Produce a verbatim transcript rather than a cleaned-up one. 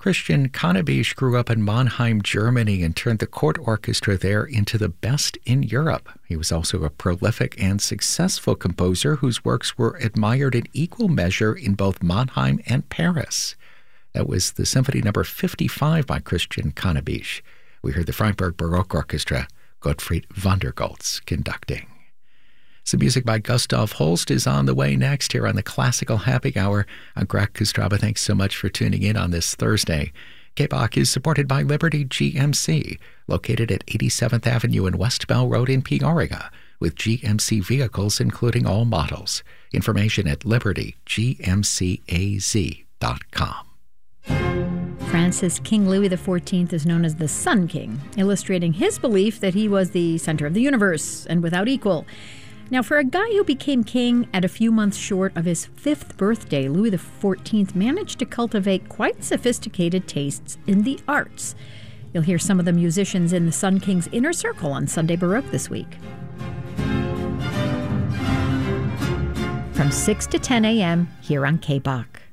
Christian Connebiesch grew up in Mannheim, Germany, and turned the court orchestra there into the best in Europe. He was also a prolific and successful composer whose works were admired in equal measure in both Mannheim and Paris. That was the Symphony Number fifty-five by Christian Connebiesch. We heard the Freiburg Baroque Orchestra, Gottfried Vandergoltz conducting. Some music by Gustav Holst is on the way next here on the Classical Happy Hour. I'm Greg Kostraba. Thanks so much for tuning in on this Thursday. K B O C is supported by Liberty G M C, located at eighty-seventh Avenue and West Bell Road in Peoria, with G M C vehicles including all models. Information at liberty g m c a z dot com. France's King Louis the fourteenth is known as the Sun King, illustrating his belief that he was the center of the universe and without equal. Now, for a guy who became king at a few months short of his fifth birthday, Louis the fourteenth managed to cultivate quite sophisticated tastes in the arts. You'll hear some of the musicians in the Sun King's inner circle on Sunday Baroque this week. From six to ten a.m. here on K B O C.